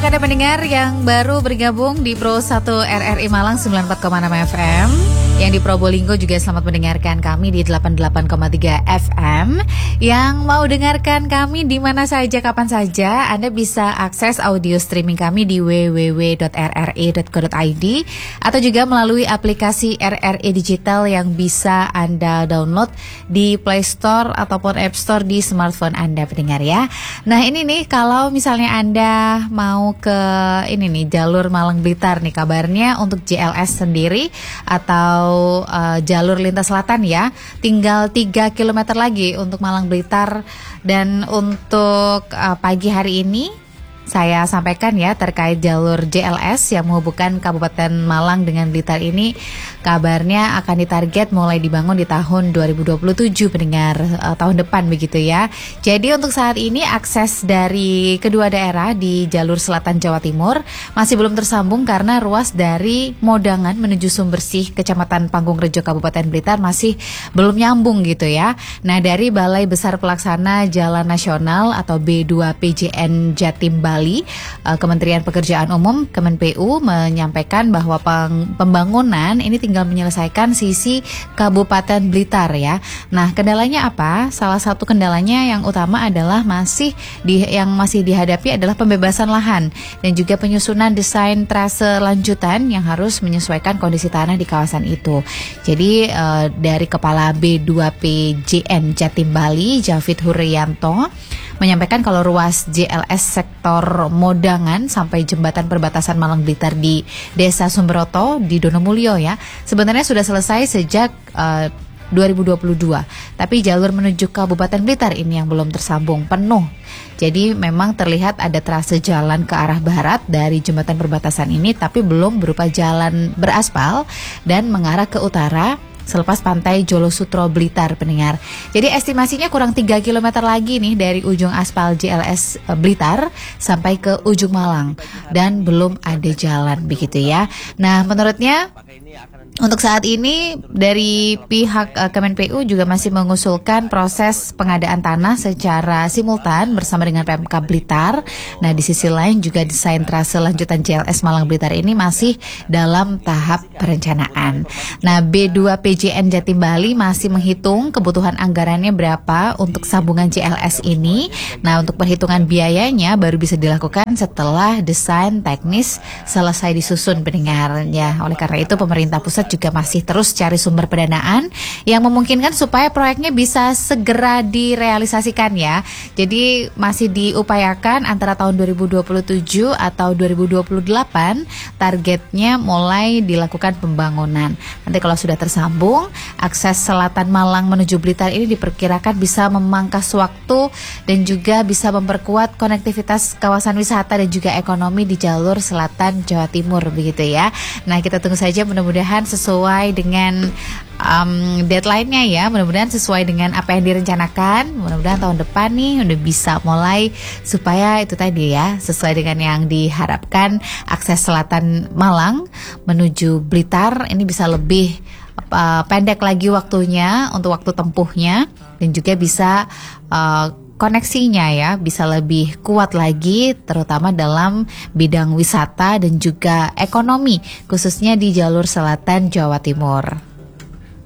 untuk Anda pendengar yang baru bergabung di Pro 1 RRI Malang 94,6 FM. Yang di Probolinggo juga selamat mendengarkan kami di 88,3 FM. Yang mau dengarkan kami di mana saja, kapan saja, Anda bisa akses audio streaming kami di www.rri.co.id atau juga melalui aplikasi RRI Digital yang bisa Anda download di Play Store ataupun App Store di smartphone Anda pendengar ya. Nah ini nih kalau misalnya Anda mau ke ini nih jalur Malang Blitar nih, kabarnya untuk JLS sendiri atau jalur lintas selatan ya, tinggal 3 km lagi untuk Malang Blitar. Dan untuk pagi hari ini saya sampaikan ya terkait jalur JLS yang menghubungkan Kabupaten Malang dengan Blitar ini, kabarnya akan ditarget mulai dibangun di tahun 2027 pendengar, tahun depan begitu ya. Jadi untuk saat ini akses dari kedua daerah di jalur selatan Jawa Timur masih belum tersambung karena ruas dari Modangan menuju Sumbersih Kecamatan Panggung Rejo Kabupaten Blitar masih belum nyambung gitu ya. Nah dari Balai Besar Pelaksana Jalan Nasional atau B2PJN Jatim Bali, Kementerian Pekerjaan Umum Kemenpu menyampaikan bahwa pembangunan ini tinggal menyelesaikan sisi Kabupaten Blitar ya. Nah kendalanya apa? Salah satu kendalanya yang utama adalah masih dihadapi adalah pembebasan lahan dan juga penyusunan desain trase lanjutan yang harus menyesuaikan kondisi tanah di kawasan itu. Jadi dari Kepala B2PJN Jatim Bali, Javid Hurrianto, menyampaikan kalau ruas JLS sektor Modangan sampai jembatan perbatasan Malang Blitar di Desa Sumberoto di Donomulyo ya, sebenarnya sudah selesai sejak 2022. Tapi jalur menuju Kabupaten Blitar ini yang belum tersambung penuh. Jadi memang terlihat ada trase jalan ke arah barat dari jembatan perbatasan ini, tapi belum berupa jalan beraspal dan mengarah ke utara selepas pantai Jolo Sutro Blitar pendengar. Jadi estimasinya kurang 3 km lagi nih dari ujung aspal JLS Blitar sampai ke ujung Malang dan belum ada jalan begitu ya. Nah menurutnya untuk saat ini dari pihak Kemenpu juga masih mengusulkan proses pengadaan tanah secara simultan bersama dengan PMK Blitar. Nah di sisi lain juga desain trase lanjutan JLS Malang Blitar ini masih dalam tahap perencanaan. Nah B2PJN Jatim Bali masih menghitung kebutuhan anggarannya berapa untuk sambungan JLS ini. Nah untuk perhitungan biayanya baru bisa dilakukan setelah desain teknis selesai disusun pendengarnya. Oleh karena itu pemerintah pusat juga masih terus cari sumber pendanaan yang memungkinkan supaya proyeknya bisa segera direalisasikan ya. Jadi masih diupayakan antara tahun 2027 atau 2028 targetnya mulai dilakukan pembangunan. Nanti kalau sudah tersambung, akses selatan Malang menuju Blitar ini diperkirakan bisa memangkas waktu dan juga bisa memperkuat konektivitas kawasan wisata dan juga ekonomi di jalur selatan Jawa Timur begitu ya. Nah kita tunggu saja, mudah-mudahan sesuai dengan deadline-nya ya, mudah-mudahan sesuai dengan apa yang direncanakan. Mudah-mudahan tahun depan nih udah bisa mulai supaya itu tadi ya, sesuai dengan yang diharapkan, akses selatan Malang menuju Blitar ini bisa lebih pendek lagi waktunya untuk waktu tempuhnya dan juga bisa koneksinya ya bisa lebih kuat lagi terutama dalam bidang wisata dan juga ekonomi khususnya di jalur selatan Jawa Timur.